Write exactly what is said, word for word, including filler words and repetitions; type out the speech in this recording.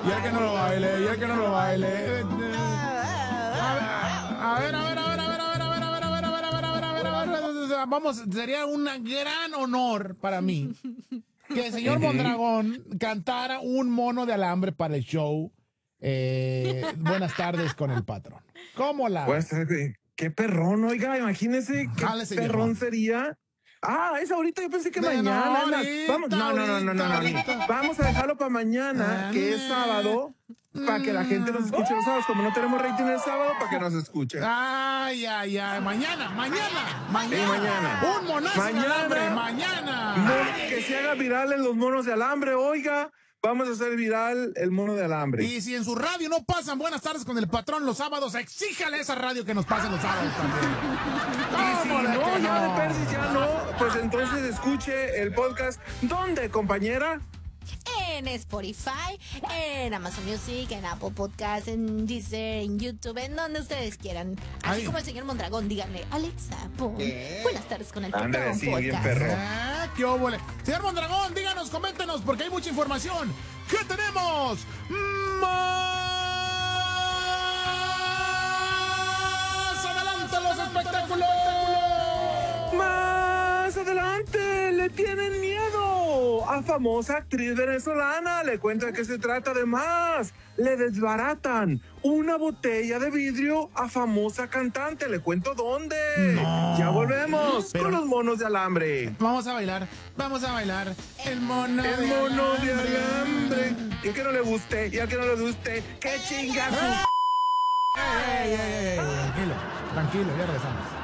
Y el que no lo baile, y el que no lo baile. A ver, a ver, a ver, a ver, a ver, a ver, a ver, a ver, a ver, a ver, a ver, a ver, a ver. Vamos, sería un gran honor para mí que el señor Mondragón cantara un mono de alambre para el show. Eh, buenas tardes con el patrón. ¿Cómo la? Buenas tardes. Qué perrón, oiga, imagínese qué Jálese, perrón viejo. sería. Ah, es ahorita, yo pensé que De mañana. no, Ana. ahorita, Vamos, no, no, no, no, no, no, ahorita. no. Vamos a dejarlo para mañana, Ah, que es sábado, para que la gente nos escuche los sábados. Como no tenemos rating el sábado, para que nos escuche. Ay, ay, ay. Mañana, mañana, mañana. Sí, mañana. Un monazo de Mañana. alambre, mañana. Mon- que se haga viral en los monos de alambre, oiga. Vamos a hacer viral el mono de alambre. Y si en su radio no pasan buenas tardes con el patrón los sábados, exíjale a esa radio que nos pasen los sábados también. Y si ¿Cómo de no, que ya no? de perdiz ya no, pues entonces escuche el podcast. ¿Dónde, compañera? En Spotify, en Amazon Music, en Apple Podcasts, en Deezer, en YouTube, en donde ustedes quieran. Así Ay. como el señor Mondragón, díganle, Alexa, pon buenas tardes con el Ándale, patrón sí, bien podcast. perro. Ah, qué óvole. Señor Mondragón, díganos, coméntenos, porque hay mucha información. ¿Qué tenemos? Más adelante los espectáculos. Más adelante, le tienen miedo a famosa actriz venezolana. Le cuento de qué se trata. Además, le desbaratan una botella de vidrio a famosa cantante. Le cuento dónde. No. Ya volvemos Pero- con los monos de alambre. Vamos a bailar, vamos a bailar. El mono El de mono de alambre. alambre. Y al que no le guste, y al que no le guste, ¡qué chingazo! Ey, ey, ey, ey, tranquilo, tranquilo, ya regresamos.